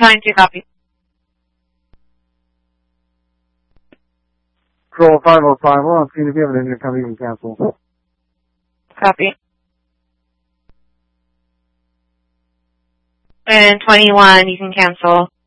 22, copy. Control 5051, I'm seeing if you have an engine coming, you can cancel. Copy. And 21, you can cancel.